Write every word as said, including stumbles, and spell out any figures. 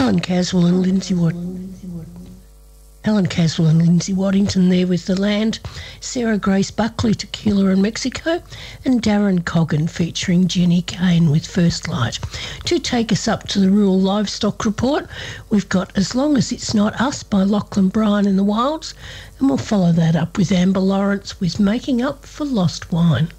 Alan Caswell and Lindsay Watt. Alan Caswell and Lindsay Waddington there with The Land, Sarah Grace Buckley, Tequila and Mexico, and Darren Coggan featuring Jenny Kane with First Light. To take us up to the Rural Livestock Report, we've got As Long As It's Not Us by Lachlan Bryan and the Wilds, and we'll follow that up with Amber Lawrence with Making Up for Lost Wine.